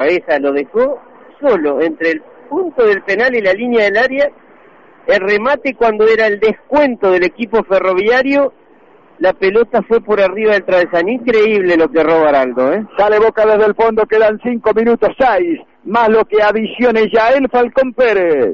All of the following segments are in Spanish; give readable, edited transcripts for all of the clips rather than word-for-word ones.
cabeza, lo dejó solo entre el punto del penal y la línea del área. El remate cuando era el descuento del equipo ferroviario, la pelota fue por arriba del travesaño. Increíble lo que roba Araldo, ¿eh? Sale Boca desde el fondo, quedan 5 minutos, 6, más lo que adicione Yael Falcón Pérez.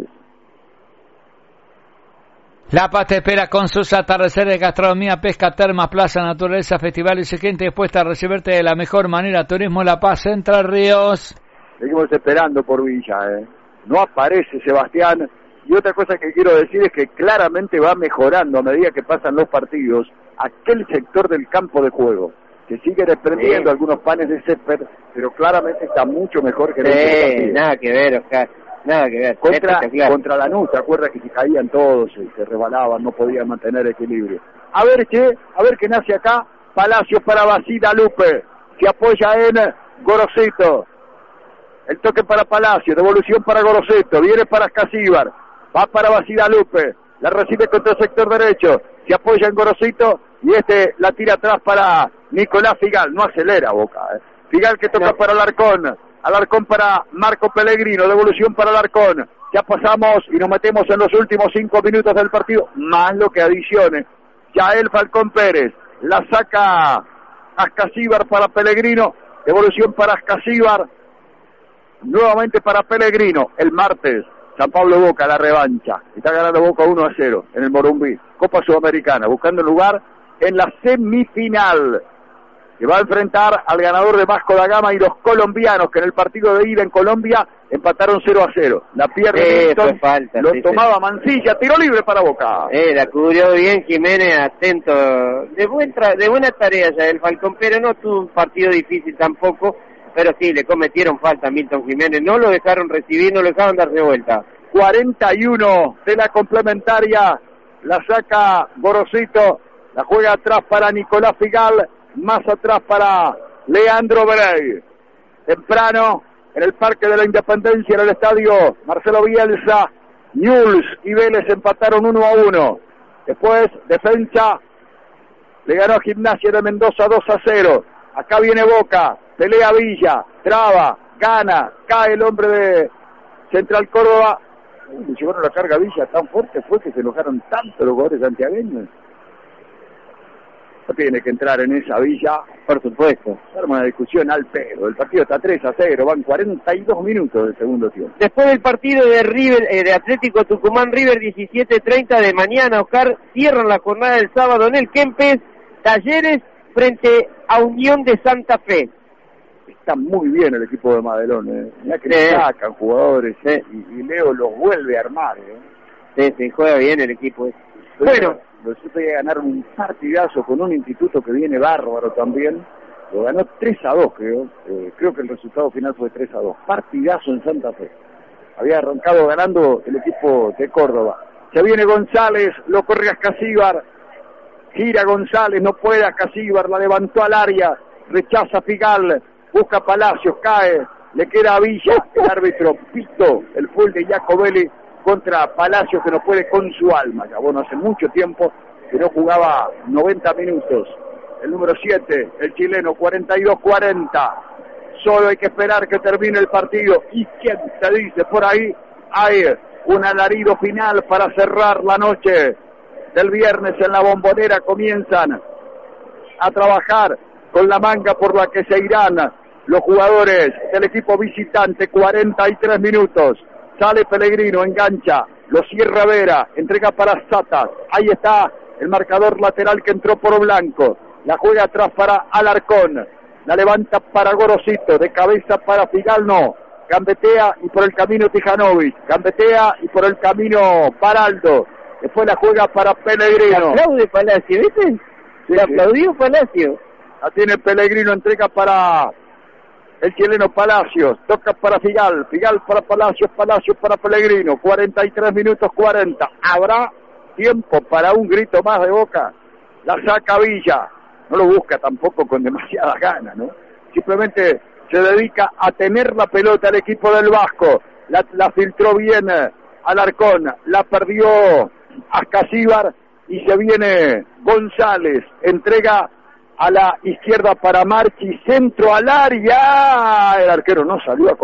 La Paz te espera con sus atardeceres de gastronomía, pesca, termas, plaza, naturaleza, festivales y gente dispuesta a recibirte de la mejor manera. Turismo La Paz, Entre Ríos. Seguimos esperando por Villa, No aparece Sebastián. Y otra cosa que quiero decir es que claramente va mejorando a medida que pasan los partidos aquel sector del campo de juego. Se sigue desprendiendo algunos panes de césped, pero claramente está mucho mejor que el otro partido. Nada que ver, Oscar. Nada que ver. Contra Lanús, ¿te acuerdas que se caían todos, se rebalaban, no podían mantener equilibrio? A ver qué nace acá. Palacios para Basida Lupe. Se apoya en Gorosito. El toque para Palacios, devolución para Gorosito. Viene para Casíbar. Va para Basida Lupe. La recibe contra el sector derecho. Se apoya en Gorosito. Y la tira atrás para Nicolás Figal. No acelera Boca. Figal que toca para Alarcón. Alarcón para Marco Pellegrino, devolución para Alarcón. Ya pasamos y nos metemos en los últimos 5 minutos del partido, más lo que adicione. Yael Falcón Pérez, la saca Ascasíbar para Pellegrino, devolución para Ascasíbar, nuevamente para Pellegrino. El martes, San Pablo Boca, la revancha. Está ganando Boca 1-0 en el Morumbí. Copa Sudamericana, buscando lugar en la semifinal, que va a enfrentar al ganador de Vasco da Gama y los colombianos, que en el partido de ida en Colombia empataron 0-0. La pierde Milton, lo tomaba Mancilla, tiro libre para Boca. La cubrió bien Jiménez, atento. De buena tarea ya el Falcón, pero no tuvo un partido difícil tampoco, pero sí, le cometieron falta a Milton Jiménez, no lo dejaron recibir, no lo dejaron darse vuelta. 41 de la complementaria, la saca Gorosito, la juega atrás para Nicolás Figal, más atrás para Leandro Brey. Temprano, en el Parque de la Independencia, en el estadio Marcelo Bielsa, Newell's y Vélez empataron 1-1. Después, defensa, le ganó a Gimnasia de Mendoza 2-0. Acá viene Boca, pelea Villa, traba, gana, cae el hombre de Central Córdoba. Le llevaron la carga a Villa tan fuerte fue que se enojaron tanto los jugadores santiagueños. No tiene que entrar en esa Villa, por supuesto. Arma una discusión al pedo. El partido está 3-0, van 42 minutos del segundo tiempo. Después del partido de River, de Atlético Tucumán River, 17:30 de mañana, Oscar, cierran la jornada del sábado en el Kempes, Talleres frente a Unión de Santa Fe. Está muy bien el equipo de Madelón, Mirá que le sacan jugadores y Leo los vuelve a armar, Sí, juega bien el equipo. Bueno, resulta que ganaron un partidazo con un instituto que viene bárbaro también. Lo ganó 3-2, creo. Creo que el resultado final fue 3-2. Partidazo en Santa Fe. Había arrancado ganando el equipo de Córdoba. Se viene González, lo corre a Ascasíbar. Gira González, no puede Ascasíbar, la levantó al área. Rechaza Figal, busca Palacios, cae. Le queda a Villa, el árbitro Pito, el full de Jacobelli contra Palacios, que no puede con su alma. Ya bueno, hace mucho tiempo que no jugaba 90 minutos. El número 7, el chileno, 42-40. Solo hay que esperar que termine el partido. ¿Y quién te dice por ahí? Hay un alarido final para cerrar la noche del viernes en la Bombonera. Comienzan a trabajar con la manga por la que se irán los jugadores del equipo visitante. 43 minutos. Sale Pellegrino, engancha, lo cierra Vera, entrega para Satas. Ahí está el marcador lateral que entró por Blanco. La juega atrás para Alarcón. La levanta para Gorosito, de cabeza para Figal, no. Gambetea y por el camino Tijanovic. Gambetea y por el camino Paraldo. Después la juega para Pellegrino. Le aplaude Palacio, ¿viste? Le aplaudió Palacio. La tiene Pellegrino, entrega para el chileno Palacios, toca para Figal, Figal para Palacios, Palacios para Pellegrino, 43 minutos 40, habrá tiempo para un grito más de Boca. La saca Villa, no lo busca tampoco con demasiada gana, ¿no? Simplemente se dedica a tener la pelota el equipo del Vasco, la filtró bien Alarcón, la perdió Ascasíbar y se viene González, entrega a la izquierda para Marchi, centro al área, el arquero no salió a